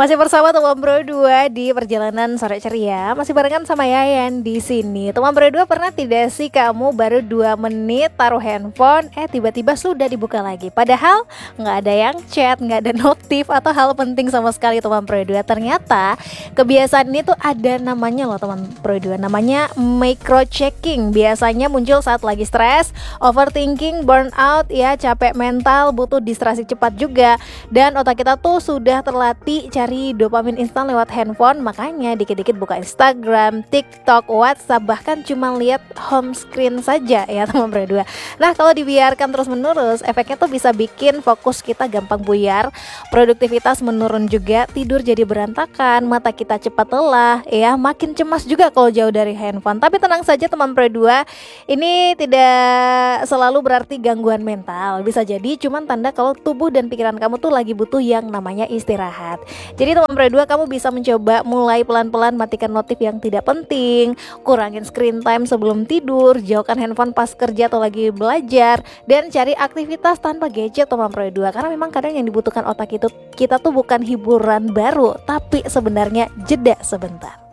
Masih bersama teman Bro 2 di perjalanan sore ceria. Masih barengan sama Yayan di sini. Teman Bro 2, pernah tidak sih kamu baru 2 menit taruh handphone, tiba-tiba sudah dibuka lagi? Padahal nggak ada yang chat, nggak ada notif atau hal penting sama sekali teman Bro 2. Ternyata kebiasaan ini tuh ada namanya loh teman Bro 2. Namanya micro checking. Biasanya muncul saat lagi stres, overthinking, burnout, ya capek mental, butuh distraksi cepat juga. Dan otak kita tuh sudah terlatih cari dopamin instan lewat handphone, makanya dikit-dikit buka Instagram, TikTok, WhatsApp, bahkan cuma lihat home screen saja ya teman berdua. Nah, kalau dibiarkan terus-menerus, efeknya tuh bisa bikin fokus kita gampang buyar, produktivitas menurun juga, tidur jadi berantakan, mata kita cepat lelah, ya makin cemas juga kalau jauh dari handphone. Tapi tenang saja teman berdua, ini tidak selalu berarti gangguan mental. Bisa jadi cuman tanda kalau tubuh dan pikiran kamu tuh lagi butuh yang namanya istirahat. Jadi teman Pro 2, kamu bisa mencoba mulai pelan-pelan matikan notif yang tidak penting, kurangin screen time sebelum tidur, jauhkan handphone pas kerja atau lagi belajar, dan cari aktivitas tanpa gadget teman Pro 2. Karena memang kadang yang dibutuhkan otak itu kita tuh bukan hiburan baru, tapi sebenarnya jeda sebentar.